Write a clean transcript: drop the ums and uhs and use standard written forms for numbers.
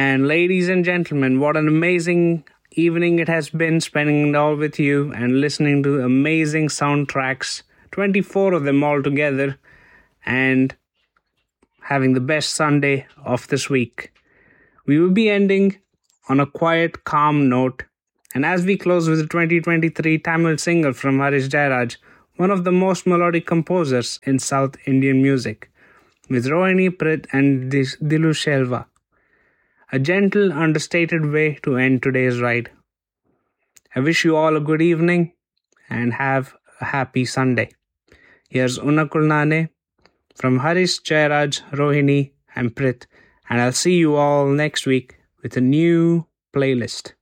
And ladies and gentlemen, what an amazing evening it has been spending it all with you and listening to amazing soundtracks, 24 of them all together, and having the best Sunday of this week. We will be ending on a quiet, calm note, and as we close with the 2023 Tamil single from Harish Jayaraj, one of the most melodic composers in South Indian music, with Rohini, Prith and Dilu Shelva. A gentle, understated way to end today's ride. I wish you all a good evening and have a happy Sunday. Here's Unna Kulnane from Harish Jayaraj, Rohini and Prith, and I'll see you all next week with a new playlist.